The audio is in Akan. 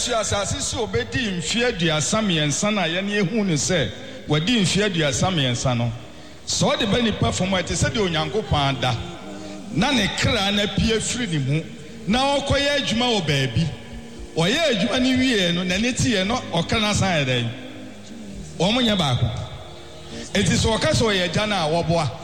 Yesu asase so obedi mfie aduasa miensa na ye ne ehu ne se wadi mfie aduasa miensa no so de bani perform ate se de onyankopɔn ada na ne kra na pie firi ne mu na okoye adwuma wo baabi oye adwuma ne wie no na ne tie no okana san eden omonya baako enti so okasa oye gya na woboa